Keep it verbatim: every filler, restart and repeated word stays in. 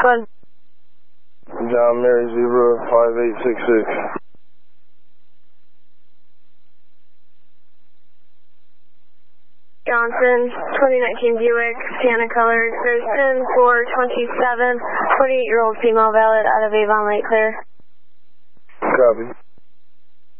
one. John Mary Zebra five eight six six. Johnson, twenty nineteen Buick, Sienna color, clears ten four twenty-seven, twenty-eight-year-old female valid out of Avon Lake Clear. Copy.